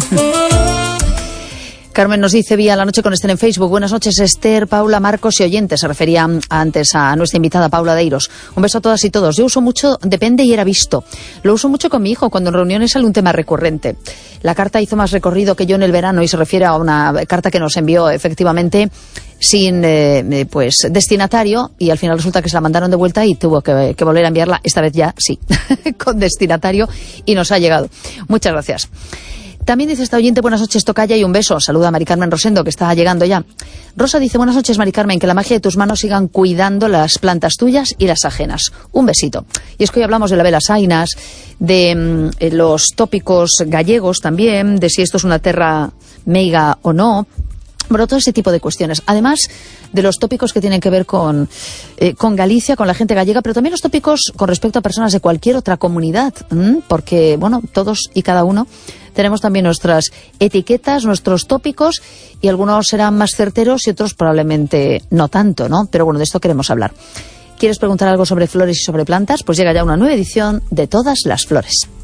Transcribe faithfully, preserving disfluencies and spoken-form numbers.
Carmen nos dice vía La Noche con Esther en Facebook: buenas noches Esther, Paula, Marcos y oyentes. Se refería antes a nuestra invitada Paula Deiros. Un beso a todas y todos. Yo uso mucho Depende y Era Visto. Lo uso mucho con mi hijo cuando en reuniones sale un tema recurrente. La carta hizo más recorrido que yo en el verano y se refiere a una carta que nos envió efectivamente sin eh, pues destinatario, y al final resulta que se la mandaron de vuelta y tuvo que, que volver a enviarla, esta vez ya sí, con destinatario, y nos ha llegado. Muchas gracias. También dice esta oyente: buenas noches tocaya y un beso. Saluda a Mari Carmen Rosendo, que está llegando ya. Rosa dice: buenas noches Mari Carmen, que la magia de tus manos sigan cuidando las plantas tuyas y las ajenas. Un besito. Y es que hoy hablamos de la vela sainas, de mm, los tópicos gallegos también, de si esto es una terra meiga o no. Bueno, todo ese tipo de cuestiones. Además de los tópicos que tienen que ver con, eh, con Galicia, con la gente gallega, pero también los tópicos con respecto a personas de cualquier otra comunidad, ¿m? Porque, bueno, todos y cada uno tenemos también nuestras etiquetas, nuestros tópicos, y algunos serán más certeros y otros probablemente no tanto, ¿no? Pero bueno, de esto queremos hablar. ¿Quieres preguntar algo sobre flores y sobre plantas? Pues llega ya una nueva edición de Todas las Flores.